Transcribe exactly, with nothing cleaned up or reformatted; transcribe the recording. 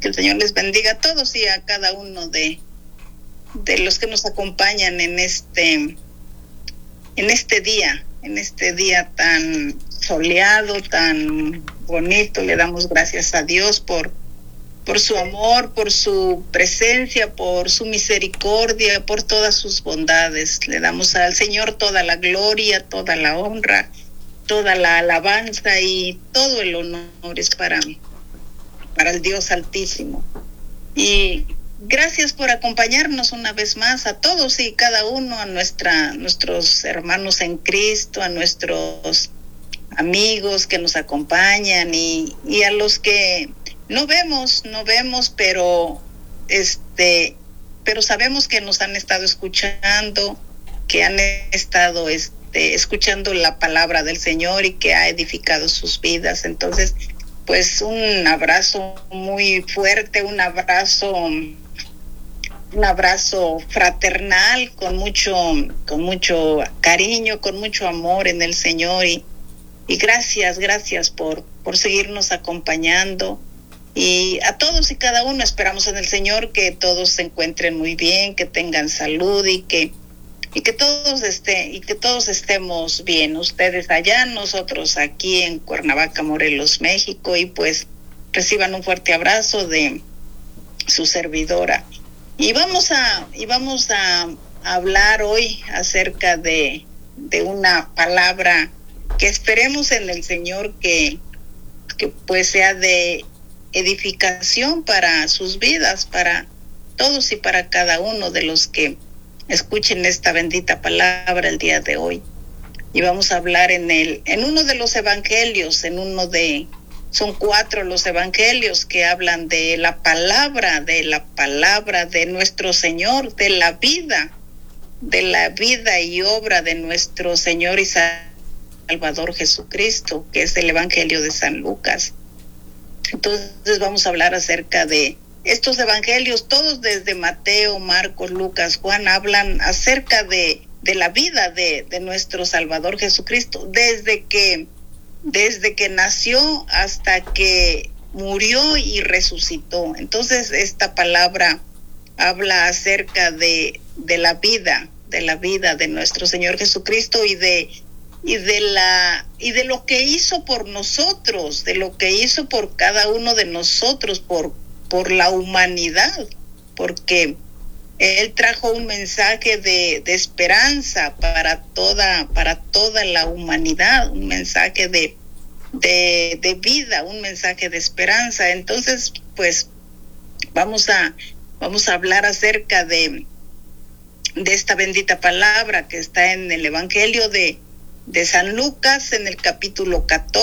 Que el Señor les bendiga a todos y a cada uno de, de los que nos acompañan en este, en este día, en este día tan soleado, tan bonito. Le damos gracias a Dios por, por su amor, por su presencia, por su misericordia, por todas sus bondades. Le damos al Señor toda la gloria, toda la honra, toda la alabanza y todo el honor es para mí. Para el Dios Altísimo. Y gracias por acompañarnos una vez más a todos y cada uno, a nuestra, nuestros hermanos en Cristo, a nuestros amigos que nos acompañan y, y a los que no vemos, no vemos, pero este, pero sabemos que nos han estado escuchando, que han estado este, escuchando la palabra del Señor y que ha edificado sus vidas. Entonces, pues un abrazo muy fuerte, un abrazo, un abrazo fraternal, con mucho, con mucho cariño, con mucho amor en el Señor y, y gracias, gracias por, por seguirnos acompañando. Y a todos y cada uno esperamos en el Señor que todos se encuentren muy bien, que tengan salud y que y que todos esté, y que todos estemos bien, ustedes allá, nosotros aquí en Cuernavaca, Morelos, México, y pues reciban un fuerte abrazo de su servidora. Y vamos a, y vamos a hablar hoy acerca de, de una palabra que esperemos en el Señor que, que pues sea de edificación para sus vidas, para todos y para cada uno de los que escuchen esta bendita palabra el día de hoy. Y vamos a hablar en el, en uno de los evangelios, en uno de, son cuatro los evangelios que hablan de la palabra, de la palabra de nuestro Señor, de la vida, de la vida y obra de nuestro Señor y Salvador Jesucristo, que es el evangelio de San Lucas. Entonces vamos a hablar acerca de estos evangelios, todos desde Mateo, Marcos, Lucas, Juan, hablan acerca de, de la vida de, de nuestro Salvador Jesucristo, desde que, desde que nació hasta que murió y resucitó. Entonces esta palabra habla acerca de, de la vida, de la vida de nuestro Señor Jesucristo y de y de la y de lo que hizo por nosotros, de lo que hizo por cada uno de nosotros, por por la humanidad, porque él trajo un mensaje de, de esperanza para toda, para toda la humanidad, un mensaje de, de, de vida, un mensaje de esperanza. Entonces, pues, vamos a, vamos a hablar acerca de, de esta bendita palabra que está en el Evangelio de, de San Lucas, en el capítulo catorce.